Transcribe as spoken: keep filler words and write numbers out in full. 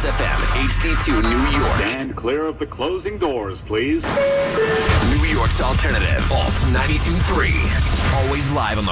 Kiss F M, H D two, New York. Stand clear of the closing doors, please. New York's alternative, Alt ninety-two point three. Always live on the